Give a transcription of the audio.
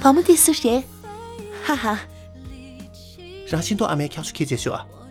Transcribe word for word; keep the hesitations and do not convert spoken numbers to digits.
保姆的是谁？哈哈。 让新多阿妹跳出去解说。